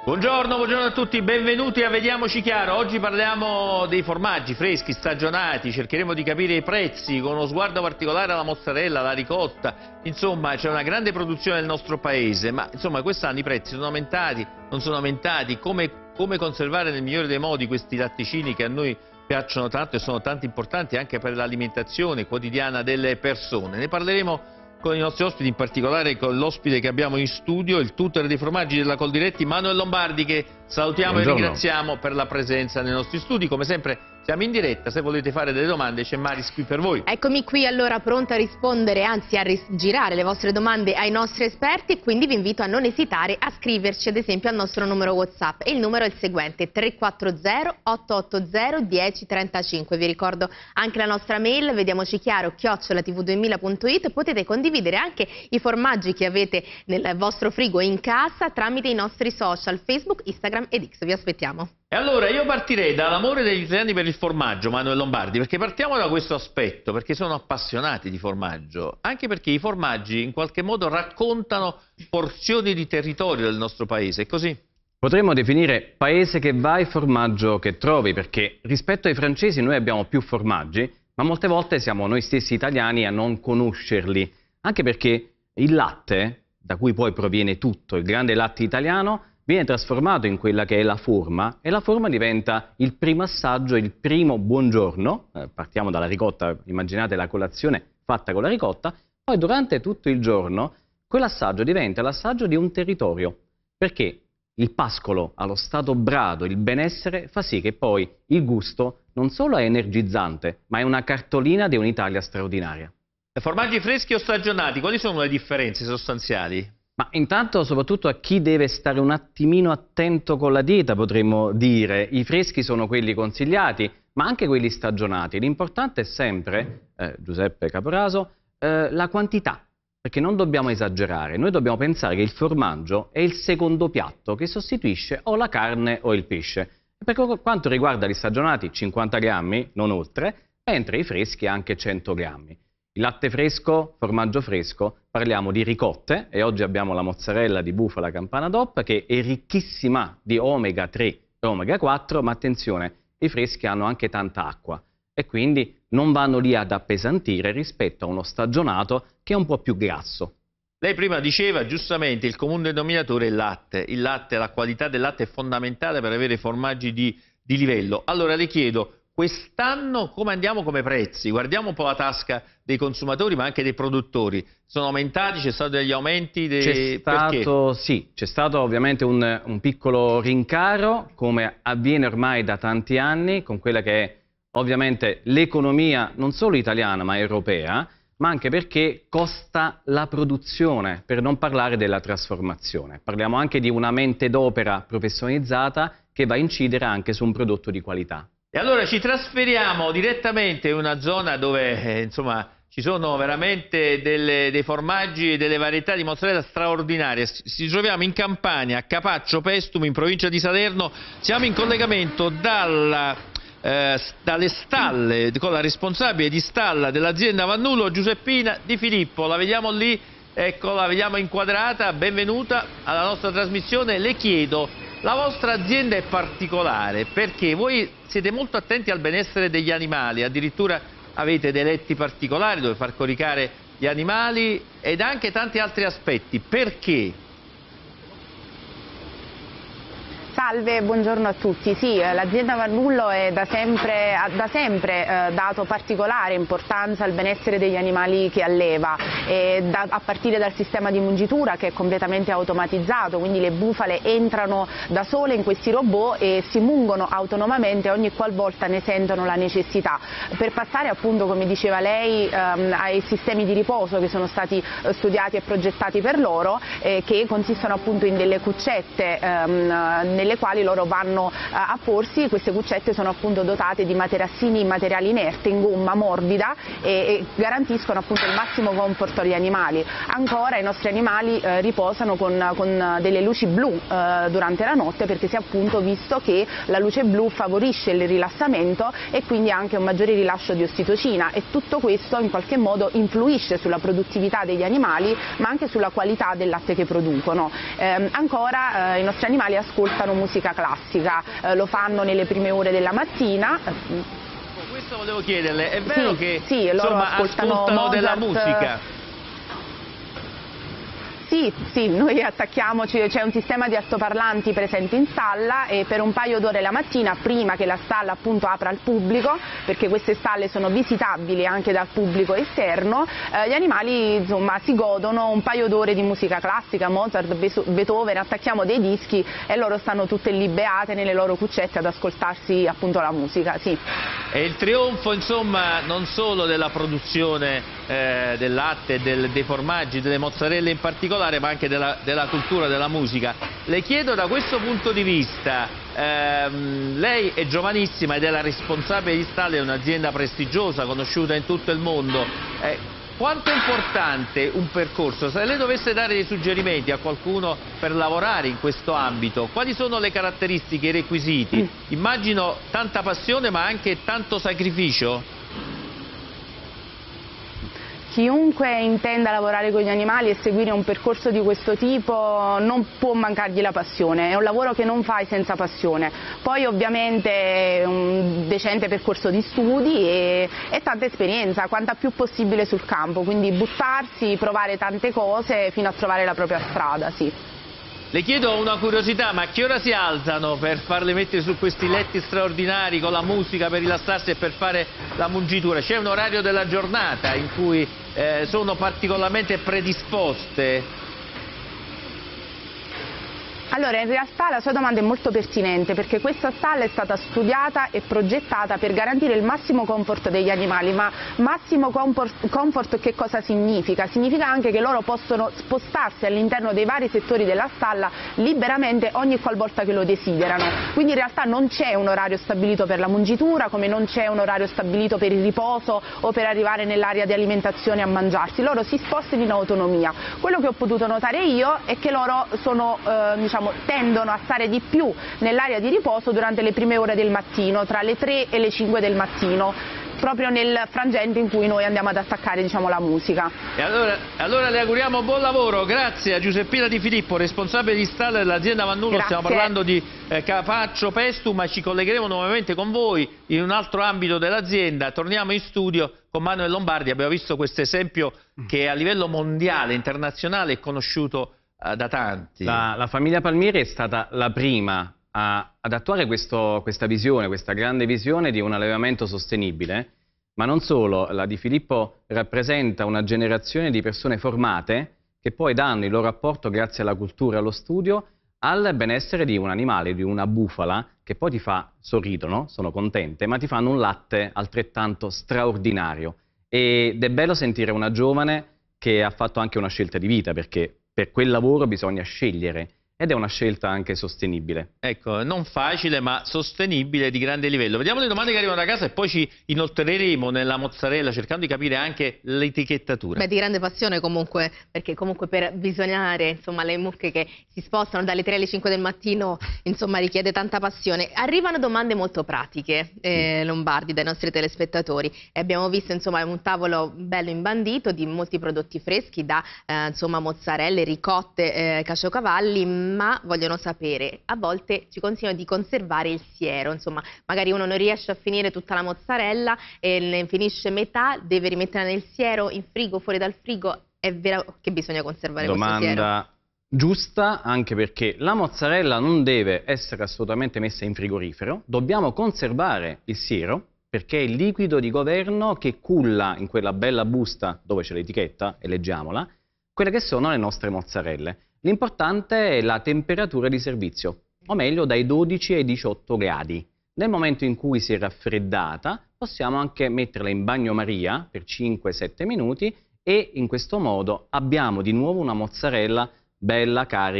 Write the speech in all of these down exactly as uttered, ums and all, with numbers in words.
Buongiorno, buongiorno a tutti, benvenuti a Vediamoci Chiaro. Oggi parliamo dei formaggi freschi, stagionati, cercheremo di capire i prezzi con uno sguardo particolare alla mozzarella, alla ricotta. Insomma, c'è una grande produzione nel nostro paese, ma insomma quest'anno i prezzi sono aumentati, non sono aumentati. Come, come conservare nel migliore dei modi questi latticini che a noi piacciono tanto e sono tanto importanti anche per l'alimentazione quotidiana delle persone. Ne parleremo con i nostri ospiti, in particolare con l'ospite che abbiamo in studio, il tutor dei formaggi della Coldiretti, Manuel Lombardi, che salutiamo Buongiorno. e ringraziamo per la presenza nei nostri studi. Come sempre siamo in diretta, se volete fare delle domande c'è Maris qui per voi. Eccomi qui allora pronta a rispondere, anzi a girare le vostre domande ai nostri esperti, e quindi vi invito a non esitare a scriverci ad esempio al nostro numero WhatsApp, e il numero è il seguente: tre quattro zero otto otto zero uno zero tre cinque. Vi ricordo anche la nostra mail, vediamoci chiaro chiocciola t v duemila punto it. Potete condividere anche i formaggi che avete nel vostro frigo in casa tramite i nostri social Facebook, Instagram ed X. Vi aspettiamo. E allora io partirei dall'amore degli italiani per il formaggio, Manuel Lombardi, perché partiamo da questo aspetto, perché sono appassionati di formaggio, anche perché i formaggi in qualche modo raccontano porzioni di territorio del nostro paese, è così? Potremmo definire paese che vai, formaggio che trovi, perché rispetto ai francesi noi abbiamo più formaggi, ma molte volte siamo noi stessi italiani a non conoscerli, anche perché il latte, da cui poi proviene tutto, il grande latte italiano, viene trasformato in quella che è la forma, e la forma diventa il primo assaggio, il primo buongiorno. Eh, partiamo dalla ricotta, immaginate la colazione fatta con la ricotta, poi durante tutto il giorno quell'assaggio diventa l'assaggio di un territorio, perché il pascolo allo stato brado, il benessere, fa sì che poi il gusto non solo è energizzante, ma è una cartolina di un'Italia straordinaria. Formaggi freschi o stagionati, quali sono le differenze sostanziali? Ma intanto, soprattutto a chi deve stare un attimino attento con la dieta, potremmo dire, i freschi sono quelli consigliati, ma anche quelli stagionati. L'importante è sempre, eh, Giuseppe Caporaso, eh, la quantità, perché non dobbiamo esagerare. Noi dobbiamo pensare che il formaggio è il secondo piatto che sostituisce o la carne o il pesce. Per quanto riguarda gli stagionati, cinquanta grammi, non oltre, mentre i freschi anche cento grammi. Il latte fresco, formaggio fresco, parliamo di ricotte, e oggi abbiamo la mozzarella di bufala Campana D O P che è ricchissima di omega tre e omega quattro, ma attenzione, i freschi hanno anche tanta acqua e quindi non vanno lì ad appesantire rispetto a uno stagionato che è un po' più grasso. Lei prima diceva giustamente il comune denominatore è il latte. Il latte, la qualità del latte è fondamentale per avere formaggi di, di livello. Allora le chiedo, quest'anno come andiamo come prezzi? Guardiamo un po' la tasca dei consumatori ma anche dei produttori. Sono aumentati? C'è stato degli aumenti? De... C'è stato, sì, c'è stato ovviamente un, un piccolo rincaro, come avviene ormai da tanti anni, con quella che è ovviamente l'economia non solo italiana ma europea, ma anche perché costa la produzione, per non parlare della trasformazione. Parliamo anche di una mente d'opera professionalizzata che va a incidere anche su un prodotto di qualità. E allora ci trasferiamo direttamente in una zona dove eh, insomma ci sono veramente delle, dei formaggi e delle varietà di mozzarella straordinarie. Ci troviamo in Campania, a Capaccio Pestum, in provincia di Salerno. Siamo in collegamento dalla, eh, dalle stalle con la responsabile di stalla dell'azienda Vannullo, Giuseppina Di Filippo. La vediamo lì, ecco, la vediamo inquadrata. Benvenuta alla nostra trasmissione. Le chiedo, la vostra azienda è particolare perché voi siete molto attenti al benessere degli animali, addirittura avete dei letti particolari dove far coricare gli animali ed anche tanti altri aspetti. Perché? Salve, buongiorno a tutti. Sì, l'azienda Vannullo è da sempre, ha da sempre eh, dato particolare importanza al benessere degli animali che alleva, e da, a partire dal sistema di mungitura che è completamente automatizzato, quindi le bufale entrano da sole in questi robot e si mungono autonomamente ogni qualvolta ne sentono la necessità, per passare appunto, come diceva lei, ehm, ai sistemi di riposo che sono stati eh, studiati e progettati per loro, eh, che consistono appunto in delle cuccette ehm, nelle nelle quali loro vanno eh, a porsi. Queste cuccette sono appunto dotate di materassini in materiale inerte, in gomma morbida, e, e garantiscono appunto il massimo comfort agli animali. Ancora i nostri animali eh, riposano con, con delle luci blu eh, durante la notte, perché si è appunto visto che la luce blu favorisce il rilassamento e quindi anche un maggiore rilascio di ossitocina, e tutto questo in qualche modo influisce sulla produttività degli animali, ma anche sulla qualità del latte che producono. Eh, ancora eh, i nostri animali ascoltano musica classica, eh, lo fanno nelle prime ore della mattina. Questo volevo chiederle, è vero sì, che sì, loro insomma, ascoltano, ascoltano Mozart, della musica? Sì, sì, noi attacchiamoci, c'è un sistema di altoparlanti presente in stalla, e per un paio d'ore la mattina, prima che la stalla appunto apra al pubblico, perché queste stalle sono visitabili anche dal pubblico esterno, eh, gli animali insomma si godono un paio d'ore di musica classica, Mozart, Beethoven, attacchiamo dei dischi e loro stanno tutte lì beate nelle loro cuccette ad ascoltarsi appunto la musica, sì. È il trionfo insomma non solo della produzione eh, del latte, del, dei formaggi, delle mozzarelle in particolare, ma anche della, della cultura, della musica. Le chiedo da questo punto di vista, ehm, lei è giovanissima ed è la responsabile di stalle di un'azienda prestigiosa, conosciuta in tutto il mondo, eh, quanto è importante un percorso? Se lei dovesse dare dei suggerimenti a qualcuno per lavorare in questo ambito, quali sono le caratteristiche, i requisiti? Mm. Immagino tanta passione ma anche tanto sacrificio? Chiunque intenda lavorare con gli animali e seguire un percorso di questo tipo non può mancargli la passione, è un lavoro che non fai senza passione. Poi ovviamente un decente percorso di studi e, e tanta esperienza, quanta più possibile sul campo, quindi buttarsi, provare tante cose fino a trovare la propria strada, sì. Le chiedo una curiosità, ma a che ora si alzano per farle mettere su questi letti straordinari con la musica per rilassarsi e per fare la mungitura? C'è un orario della giornata in cui eh, sono particolarmente predisposte? Allora, in realtà la sua domanda è molto pertinente, perché questa stalla è stata studiata e progettata per garantire il massimo comfort degli animali, ma massimo comfort, comfort che cosa significa? Significa anche che loro possono spostarsi all'interno dei vari settori della stalla liberamente ogni qualvolta che lo desiderano, quindi in realtà non c'è un orario stabilito per la mungitura, come non c'è un orario stabilito per il riposo o per arrivare nell'area di alimentazione a mangiarsi, loro si spostano in autonomia. Quello che ho potuto notare io è che loro sono, eh, diciamo, tendono a stare di più nell'area di riposo durante le prime ore del mattino, tra le tre e le cinque del mattino, proprio nel frangente in cui noi andiamo ad attaccare, diciamo, la musica. E allora, allora le auguriamo buon lavoro, grazie a Giuseppina Di Filippo, responsabile di stalle dell'azienda Vannullo. Stiamo parlando di eh, Capaccio Pestu, ma ci collegheremo nuovamente con voi in un altro ambito dell'azienda. Torniamo in studio con Manuel Lombardi. Abbiamo visto questo esempio che a livello mondiale, internazionale, è conosciuto da tanti. La, la famiglia Palmieri è stata la prima a, ad attuare questo, questa visione, questa grande visione di un allevamento sostenibile, ma non solo. La Di Filippo rappresenta una generazione di persone formate che poi danno il loro apporto, grazie alla cultura e allo studio, al benessere di un animale, di una bufala, che poi ti fa, sorridono, sono contente, ma ti fanno un latte altrettanto straordinario. Ed è bello sentire una giovane che ha fatto anche una scelta di vita, perché per quel lavoro bisogna scegliere, ed è una scelta anche sostenibile. Ecco, non facile ma sostenibile, di grande livello. Vediamo le domande che arrivano da casa e poi ci inoltreremo nella mozzarella cercando di capire anche l'etichettatura. Beh, di grande passione comunque, perché comunque per visionare insomma le mucche che si spostano dalle tre alle cinque del mattino insomma richiede tanta passione. Arrivano domande molto pratiche, eh, Lombardi, dai nostri telespettatori, e abbiamo visto insomma un tavolo bello imbandito di molti prodotti freschi, da eh, insomma mozzarelle, ricotte, eh, caciocavalli, ma vogliono sapere, a volte ci consigliano di conservare il siero, insomma magari uno non riesce a finire tutta la mozzarella e ne finisce metà, deve rimetterla nel siero, in frigo, fuori dal frigo. È vero che bisogna conservare Domanda questo siero? Giusta, anche perché la mozzarella non deve essere assolutamente messa in frigorifero, dobbiamo conservare il siero perché è il liquido di governo che culla in quella bella busta dove c'è l'etichetta, e leggiamola, quelle che sono le nostre mozzarelle. L'importante è la temperatura di servizio, o meglio dai dodici ai diciotto gradi. Nel momento in cui si è raffreddata possiamo anche metterla in bagnomaria per cinque sette minuti, e in questo modo abbiamo di nuovo una mozzarella bella, carica,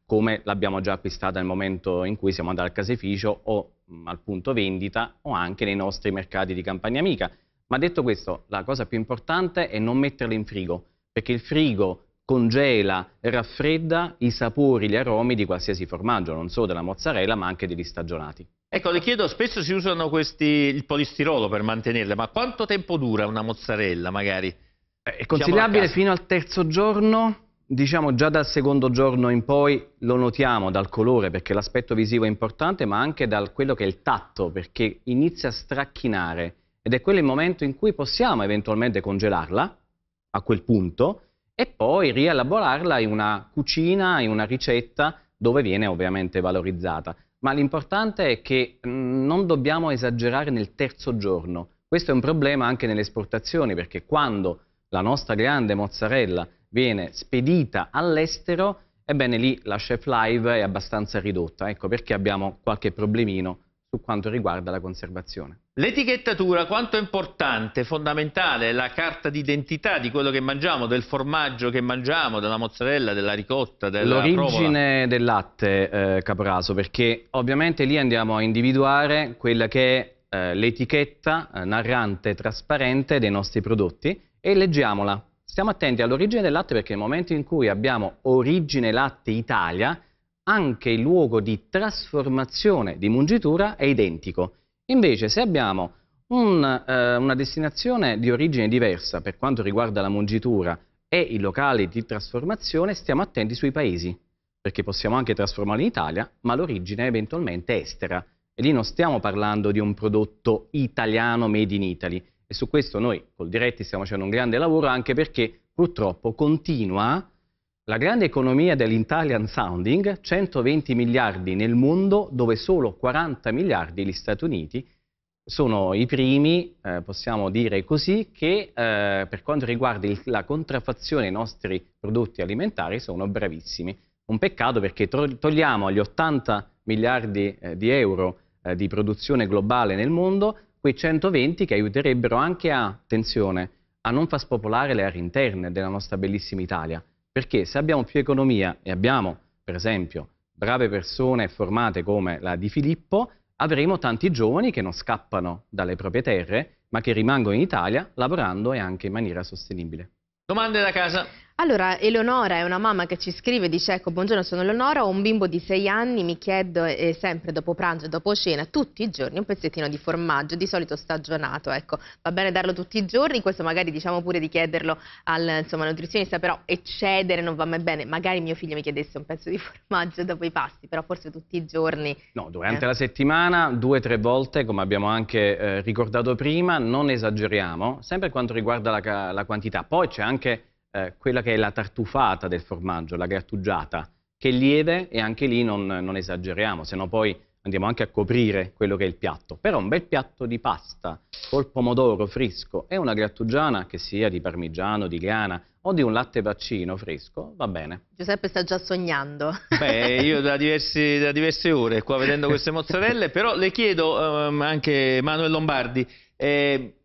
come l'abbiamo già acquistata nel momento in cui siamo andati al caseificio o mh, al punto vendita o anche nei nostri mercati di campagna amica. Ma detto questo, la cosa più importante è non metterla in frigo, perché il frigo congela e raffredda i sapori, gli aromi di qualsiasi formaggio, non solo della mozzarella ma anche degli stagionati. Ecco, le chiedo, spesso si usano questi, il polistirolo per mantenerle, ma quanto tempo dura una mozzarella magari? È consigliabile fino al terzo giorno, diciamo già dal secondo giorno in poi lo notiamo dal colore perché l'aspetto visivo è importante, ma anche da quello che è il tatto, perché inizia a stracchinare ed è quello il momento in cui possiamo eventualmente congelarla a quel punto e poi rielaborarla in una cucina, in una ricetta dove viene ovviamente valorizzata. Ma l'importante è che mh, non dobbiamo esagerare nel terzo giorno. Questo è un problema anche nelle esportazioni, perché quando la nostra grande mozzarella viene spedita all'estero, ebbene lì la shelf life è abbastanza ridotta. Ecco perché abbiamo qualche problemino su quanto riguarda la conservazione. L'etichettatura quanto è importante, fondamentale, la carta d'identità di quello che mangiamo, del formaggio che mangiamo, della mozzarella, della ricotta, della provola. L'origine del latte, eh, Caporaso, perché ovviamente lì andiamo a individuare quella che è eh, l'etichetta eh, narrante trasparente dei nostri prodotti e leggiamola. Stiamo attenti all'origine del latte perché nel momento in cui abbiamo origine latte Italia, anche il luogo di trasformazione di mungitura è identico. Invece se abbiamo un, eh, una destinazione di origine diversa per quanto riguarda la mungitura e i locali di trasformazione, stiamo attenti sui paesi, perché possiamo anche trasformarlo in Italia, ma l'origine è eventualmente estera. E lì non stiamo parlando di un prodotto italiano made in Italy. E su questo noi col Diretti stiamo facendo un grande lavoro, anche perché purtroppo continua la grande economia dell'Italian sounding, centoventi miliardi nel mondo, dove solo quaranta miliardi gli Stati Uniti sono i primi, eh, possiamo dire così, che eh, per quanto riguarda il, la contraffazione dei nostri prodotti alimentari sono bravissimi. Un peccato perché togliamo agli ottanta miliardi eh, di euro eh, di produzione globale nel mondo quei centoventi che aiuterebbero anche a, attenzione, a non far spopolare le aree interne della nostra bellissima Italia. Perché se abbiamo più economia e abbiamo, per esempio, brave persone formate come la Di Filippo, avremo tanti giovani che non scappano dalle proprie terre, ma che rimangono in Italia lavorando e anche in maniera sostenibile. Domande da casa? Allora, Eleonora è una mamma che ci scrive, dice: ecco, buongiorno, sono Eleonora, ho un bimbo di sei anni, mi chiedo eh, sempre dopo pranzo e dopo cena, tutti i giorni, un pezzettino di formaggio, di solito stagionato, ecco, va bene darlo tutti i giorni, questo magari diciamo pure di chiederlo al insomma, nutrizionista, però eccedere non va mai bene, magari mio figlio mi chiedesse un pezzo di formaggio dopo i pasti, però forse tutti i giorni. No, durante eh. la settimana, due o tre volte, come abbiamo anche eh, ricordato prima, non esageriamo, sempre quanto riguarda la, la quantità. Poi c'è anche Eh, quella che è la tartufata del formaggio, la grattugiata, che è lieve e anche lì non, non esageriamo, se no poi andiamo anche a coprire quello che è il piatto. Però un bel piatto di pasta col pomodoro fresco e una grattugiana che sia di parmigiano, di grana o di un latte vaccino fresco, va bene. Giuseppe sta già sognando. Beh, io da, diversi, da diverse ore qua vedendo queste mozzarelle, però le chiedo um, anche Manuel Lombardi, eh,